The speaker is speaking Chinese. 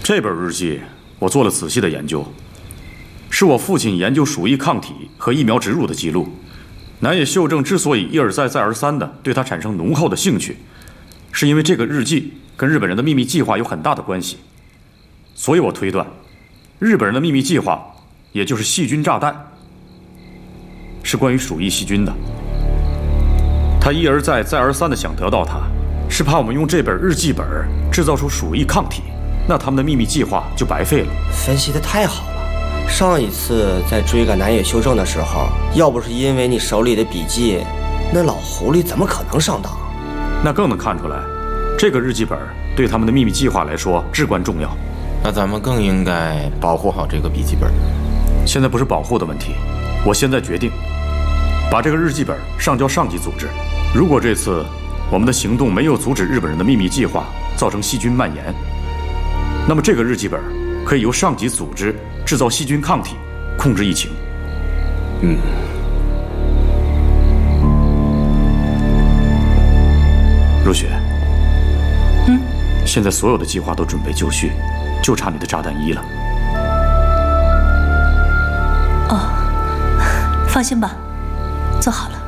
这本日记我做了仔细的研究，是我父亲研究鼠疫抗体和疫苗植入的记录。南野秀正之所以一而再再而三的对他产生浓厚的兴趣，是因为这个日记跟日本人的秘密计划有很大的关系。所以我推断，日本人的秘密计划，也就是细菌炸弹，是关于鼠疫细菌的。他一而再再而三的想得到它，是怕我们用这本日记本制造出鼠疫抗体，那他们的秘密计划就白费了。 分析的太好了。上一次在追赶南野修正的时候，要不是因为你手里的笔记，那老狐狸怎么可能上当？ 那更能看出来，这个日记本对他们的秘密计划来说至关重要。 那咱们更应该保护好这个笔记本。 现在不是保护的问题，我现在决定把这个日记本上交上级组织。如果这次我们的行动没有阻止日本人的秘密计划，造成细菌蔓延，那么这个日记本可以由上级组织制造细菌抗体，控制疫情。若雪，现在所有的计划都准备就绪，就差你的炸弹衣了。 哦，放心吧，做好了。